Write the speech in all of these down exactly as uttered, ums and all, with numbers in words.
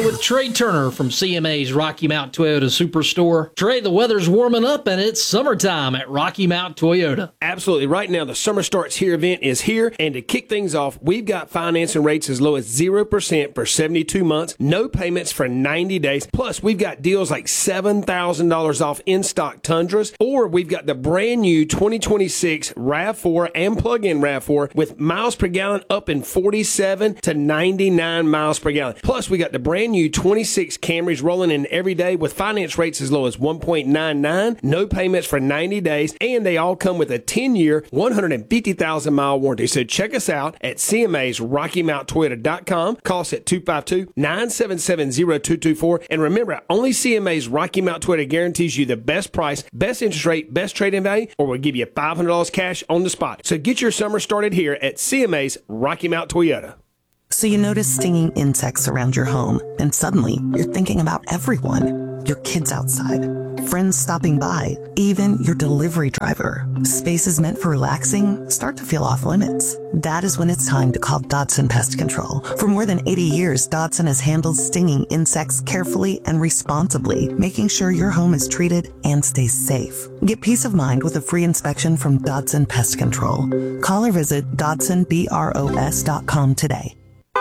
with Trey Turner from C M A's Rocky Mount Toyota Superstore. Trey, the weather's warming up and it's summertime at Rocky Mount Toyota. Absolutely. Right now, the Summer Starts Here event is here. And to kick things off, we've got financing rates as low as zero percent for seventy-two months, no payments for ninety days. Plus, we've got deals like seven thousand dollars off in-stock Tundras, or we've got the brand new twenty twenty-six RAV four and plug-in RAV four with miles per gallon up in forty-seven to ninety-nine miles per gallon. Plus, we got the brand new twenty-six Camrys rolling in every day with finance rates as low as one point nine nine, no payments for ninety days, and they all come with a ten-year, one hundred fifty thousand mile warranty. So check us out at C M A's Rocky Mount Toyota dot com. Call us at two five two, nine seven seven, zero two two four. And remember, only C M A's Rocky Mount Toyota guarantees you the best price, best interest rate, best trade-in value, or we'll give you five hundred dollars cash on the spot. So get your summer started here at C M A's Rocky Mount Toyota. So you notice stinging insects around your home, and suddenly you're thinking about everyone. Your kids outside, friends stopping by, even your delivery driver. Spaces meant for relaxing start to feel off limits. That is when it's time to call Dodson Pest Control. For more than eighty years, Dodson has handled stinging insects carefully and responsibly, making sure your home is treated and stays safe. Get peace of mind with a free inspection from Dodson Pest Control. Call or visit Dodson Bros dot com today.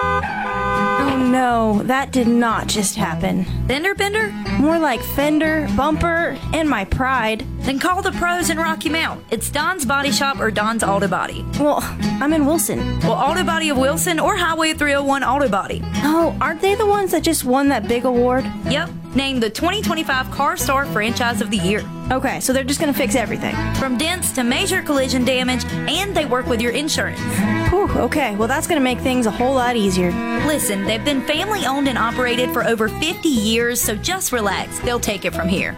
Oh no, that did not just happen. Fender bender? More like fender, bumper, and my pride. Then call the pros in Rocky Mount. It's Don's Body Shop or Don's Auto Body. Well, I'm in Wilson. Well, Auto Body of Wilson or Highway three oh one Auto Body. Oh, aren't they the ones that just won that big award? Yep, named the twenty twenty-five Car Star Franchise of the Year. Okay, so they're just gonna fix everything. From dents to major collision damage, and they work with your insurance. Whew, okay, well that's gonna make things a whole lot easier. Listen, they've been family owned and operated for over fifty years, so just relax. They'll take it from here.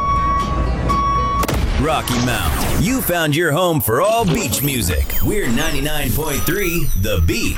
Rocky Mount, you found your home for all beach music. We're ninety-nine point three The Beach.